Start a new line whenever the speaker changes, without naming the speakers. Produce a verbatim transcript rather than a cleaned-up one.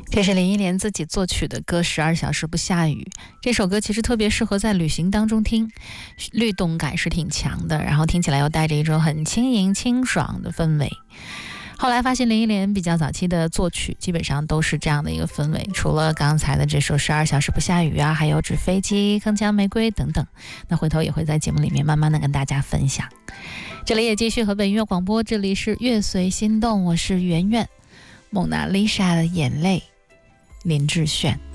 这是林忆莲自己作曲的歌《十二小时不下雨》。这首歌其实特别适合在旅行当中听，律动感是挺强的，然后听起来又带着一种很轻盈清爽的氛围。后来发现林忆莲比较早期的作曲基本上都是这样的一个氛围，除了刚才的这首《十二小时不下雨》啊，还有《纸飞机》、铿锵玫瑰等等，那回头也会在节目里面慢慢的跟大家分享。这里也继续河北音乐广播，这里是乐随心动，我是圆圆。蒙娜丽莎的眼泪，林志炫。